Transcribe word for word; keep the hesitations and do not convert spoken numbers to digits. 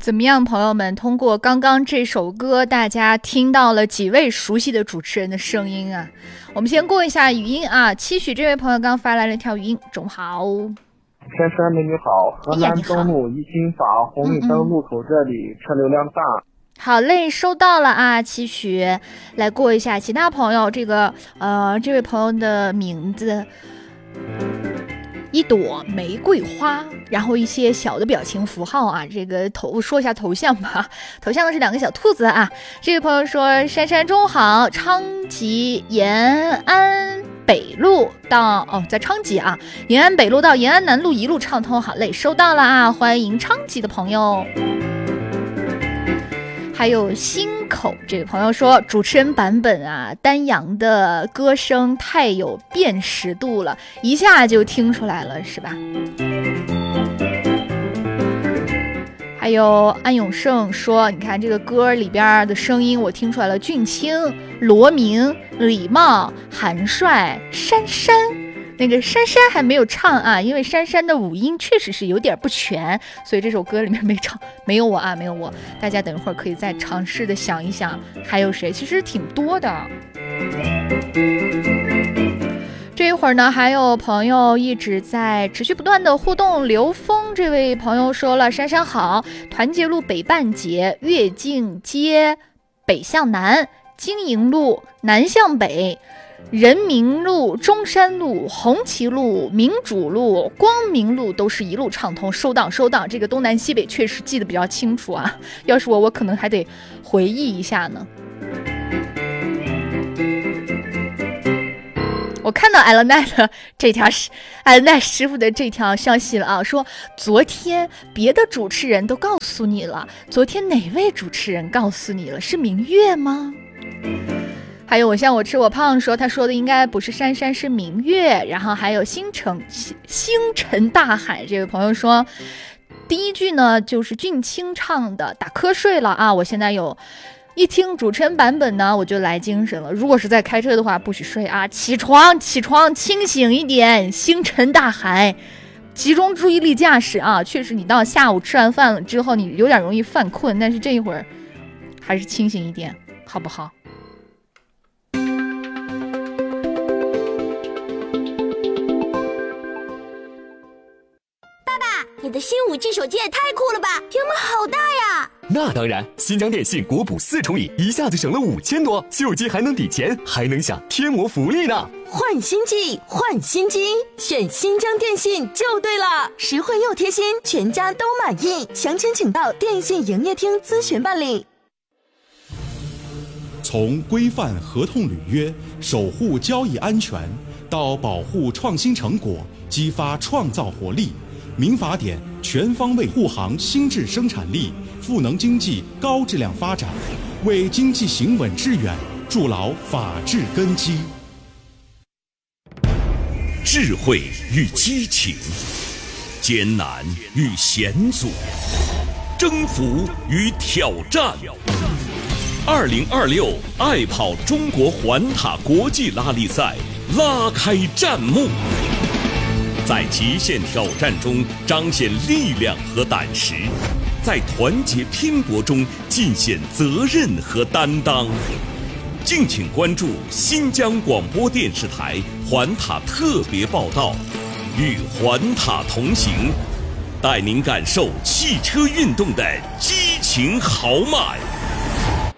怎么样，朋友们？通过刚刚这首歌，大家听到了几位熟悉的主持人的声音啊？我们先过一下语音啊。期许这位朋友刚发来了一条语音，中午好。 珊珊美女好，河南登陆一心法红绿灯路口这里车流量大。 好嘞，收到了啊，期许来过一下其他朋友。这个呃，这位朋友的名字一朵玫瑰花，然后一些小的表情符号啊。这个头说一下头像吧，头像的是两个小兔子啊。这位朋友说：珊珊中好，昌吉延安北路到哦，在昌吉啊，延安北路到延安南路一路畅通。好嘞，收到了啊，欢迎昌吉的朋友。还有新口这位朋友说，主持人版本啊，丹阳的歌声太有辨识度了，一下就听出来了，是吧？还有安永胜说，你看这个歌里边的声音，我听出来了，俊清、罗明、礼貌、韩帅、珊珊。那个珊珊还没有唱啊，因为珊珊的五音确实是有点不全，所以这首歌里面没唱，没有我啊，没有我。大家等一会儿可以再尝试的想一想，还有谁？其实挺多的。这一会儿呢，还有朋友一直在持续不断的互动。刘峰这位朋友说了：珊珊好，团结路北半截，跃进街北向南，经营路南向北。人民路、中山路、红旗路、民主路、光明路都是一路畅通，收到收到。这个东南西北确实记得比较清楚啊，要是我我可能还得回忆一下呢。我看到艾伦奈的这条艾伦奈师傅的这条消息了啊，说昨天别的主持人都告诉你了，昨天哪位主持人告诉你了？是明月吗？还有我像我吃我胖说，他说的应该不是珊珊，是明月。然后还有星辰星辰大海这位朋友说，第一句呢就是俊清唱的，打瞌睡了啊！我现在有一听主持人版本呢，我就来精神了。如果是在开车的话，不许睡啊！起床起床，清醒一点！星辰大海，集中注意力驾驶啊！确实，你到下午吃完饭了之后，你有点容易犯困，但是这一会儿还是清醒一点，好不好？ 你的新五 G 手机也太酷了吧，屏幕好大呀！ 那当然，新疆电信国补四重礼，一下子省了五千多，旧机还能抵钱，还能享贴膜福利呢。 换新机，换新机，选新疆电信就对了，实惠又贴心，全家都满意。详情请到电信营业厅咨询办理。 从规范合同履约、守护交易安全，到保护创新成果、激发创造活力。民法典全方位护航新质生产力，赋能经济高质量发展，为经济行稳致远筑牢法治根基。 智慧与激情，艰难与险阻，征服与挑战。二零二六爱跑中国环塔国际拉力赛拉开战幕。在极限挑战中彰显力量和胆识，在团结拼搏中尽显责任和担当。敬请关注新疆广播电视台环塔特别报道，与环塔同行，带您感受汽车运动的激情豪迈。